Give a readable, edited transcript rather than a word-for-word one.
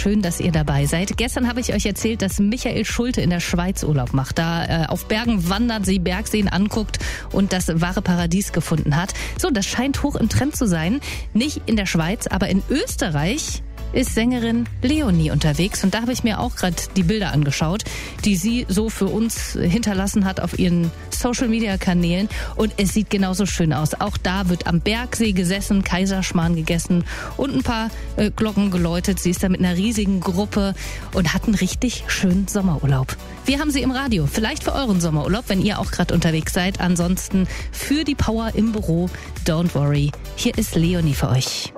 schön, dass ihr dabei seid. Gestern habe ich euch erzählt, dass Michael Schulte in der Schweiz Urlaub macht. Da auf Bergen wandert, sie Bergseen anguckt und das wahre Paradies gefunden hat. So, das scheint hoch im Trend zu sein. Nicht in der Schweiz, aber in Österreich ist Sängerin Leonie unterwegs. Und da habe ich mir auch gerade die Bilder angeschaut, die sie so für uns hinterlassen hat auf ihren Social-Media-Kanälen. Und es sieht genauso schön aus. Auch da wird am Bergsee gesessen, Kaiserschmarrn gegessen und ein paar Glocken geläutet. Sie ist da mit einer riesigen Gruppe und hat einen richtig schönen Sommerurlaub. Wir haben sie im Radio. Vielleicht für euren Sommerurlaub, wenn ihr auch gerade unterwegs seid. Ansonsten für die Power im Büro, don't worry. Hier ist Leonie für euch.